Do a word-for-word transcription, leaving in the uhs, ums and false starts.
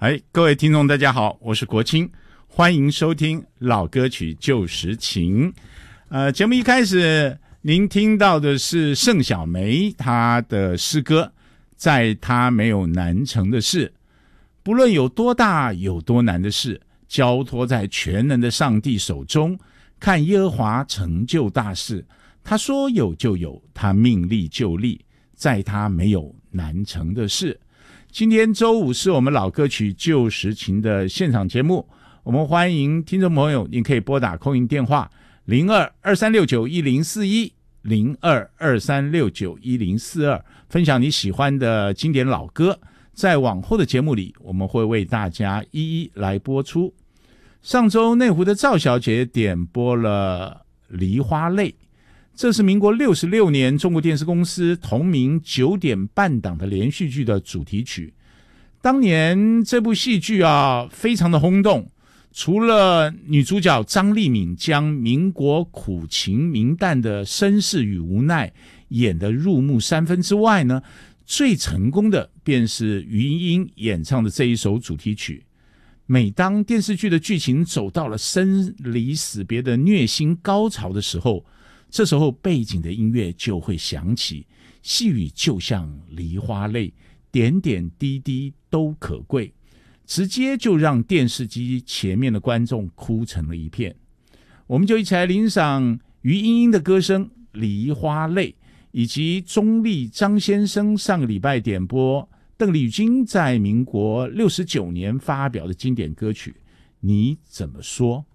哎，各位听众大家好，我是国清，欢迎收听老歌曲旧时情。呃，节目一开始您听到的是盛小梅她的诗歌，在她没有难成的事。不论有多大有多难的事，交托在全能的上帝手中，看耶和华成就大事。他说有就有，他命立就立，在他没有难成的事。今天周五是我们老歌曲旧时情的现场节目，我们欢迎听众朋友，您可以拨打空音电话零二二三六九一零四一 零二二三六九一零四二，分享你喜欢的经典老歌。在往后的节目里，我们会为大家一一来播出。上周内湖的赵小姐点播了《梨花泪》，这是民国六十六年中国电视公司同名九点半档的连续剧的主题曲。当年这部戏剧啊非常的轰动，除了女主角张丽敏将民国苦情明淡的身世与无奈演得入木三分之外呢，最成功的便是于莺莺演唱的这一首主题曲。每当电视剧的剧情走到了生离死别的虐心高潮的时候，这时候背景的音乐就会响起，细语就像梨花泪，点点滴滴都可贵，直接就让电视机前面的观众哭成了一片。我们就一起来欣赏于莺莺的歌声《梨花泪》，以及中立张先生上个礼拜点播邓丽君在民国六十九年发表的经典歌曲《你怎么说》。